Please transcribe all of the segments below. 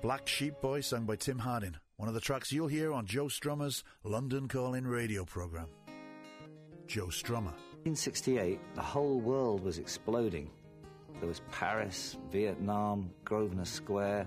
Black Sheep Boy, sung by Tim Hardin. One of the tracks you'll hear on Joe Strummer's London Calling radio programme. Joe Strummer. In 1968, the whole world was exploding. There was Paris, Vietnam, Grosvenor Square,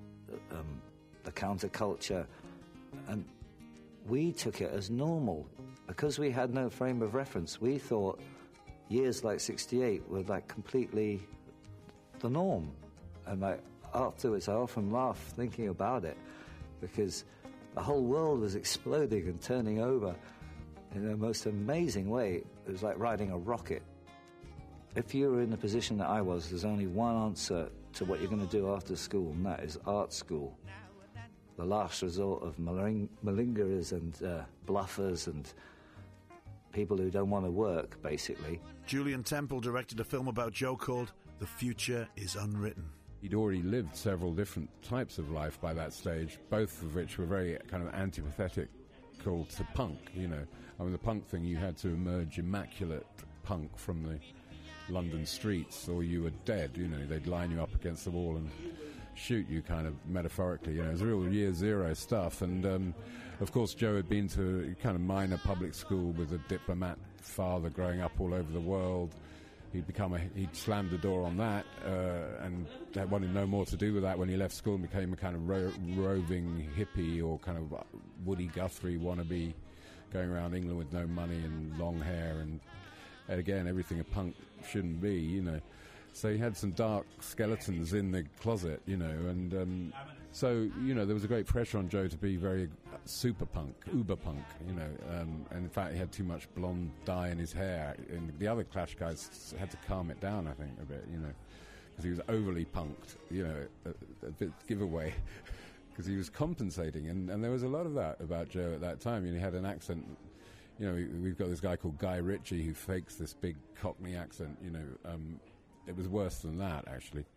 the counterculture, and we took it as normal. Because we had no frame of reference, we thought years like 68 were like completely the norm. And like afterwards, I often laugh thinking about it, because the whole world was exploding and turning over in the most amazing way. It was like riding a rocket. If you were in the position that I was, there's only one answer to what you're going to do after school, and that is art school. The last resort of malingerers and bluffers and people who don't want to work, basically. Julian Temple directed a film about Joe called The Future is Unwritten. He'd already lived several different types of life by that stage, both of which were very kind of antipathetic to punk, you know. I mean, the punk thing, you had to emerge immaculate punk from the London streets or you were dead, you know. They'd line you up against the wall and shoot you, kind of metaphorically, you know. It was real year zero stuff. And of course Joe had been to a kind of minor public school with a diplomat father growing up all over the world. He'd slammed the door on that and wanted no more to do with that when he left school and became a kind of roving hippie or kind of Woody Guthrie wannabe, going around England with no money and long hair and again, everything a punk shouldn't be, you know. So he had some dark skeletons in the closet, you know, and so, you know, there was a great pressure on Joe to be very super punk, uber punk, you know, and in fact he had too much blonde dye in his hair, and the other Clash guys had to calm it down, I think, a bit, you know, because he was overly punked, you know, a bit giveaway, because he was compensating, and there was a lot of that about Joe at that time. You know, he had an accent. You know, we've got this guy called Guy Ritchie who fakes this big Cockney accent, you know. It was worse than that, actually.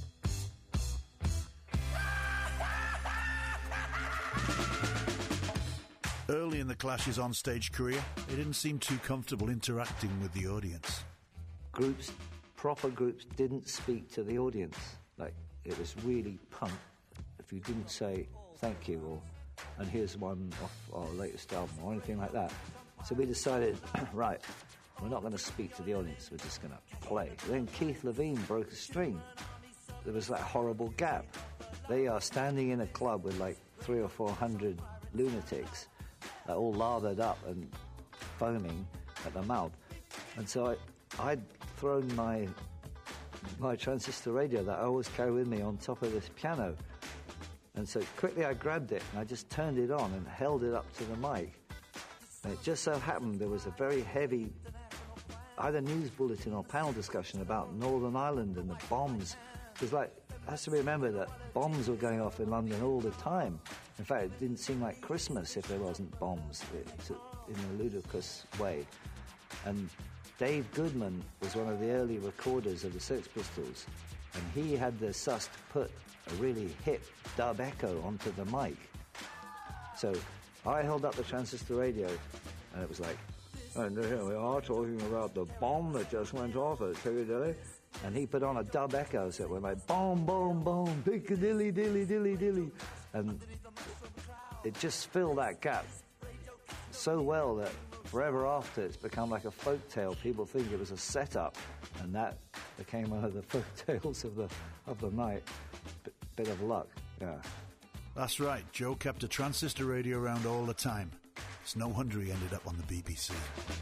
Early in the Clash's on-stage career, they didn't seem too comfortable interacting with the audience. Proper groups didn't speak to the audience. Like, it was really punk if you didn't say thank you or and here's one off our latest album or anything like that. So we decided, right, we're not going to speak to the audience, we're just going to play. Then Keith Levine broke a string. There was that horrible gap. They are standing in a club with like 300 or 400 lunatics, all lathered up and foaming at the mouth. And so I'd thrown my transistor radio that I always carry with me on top of this piano. And so quickly I grabbed it and I just turned it on and held it up to the mic. And it just so happened there was a very heavy either news bulletin or panel discussion about Northern Ireland and the bombs. Because has to be remembered that bombs were going off in London all the time. In fact, it didn't seem like Christmas if there wasn't bombs, in a ludicrous way. And Dave Goodman was one of the early recorders of the Sex Pistols, and he had the sus to put a really hip dub echo onto the mic. So I held up the transistor radio, and it was like, and here we are talking about the bomb that just went off at Piccadilly. And he put on a dub echo, so it went like, boom, boom, boom, Piccadilly, dilly, dilly, dilly. And it just filled that gap so well that forever after it's become like a folk tale. People think it was a setup, and that became one of the folk tales of the night. Bit of luck, yeah. That's right, Joe kept a transistor radio around all the time. It's no wonder he ended up on the BBC.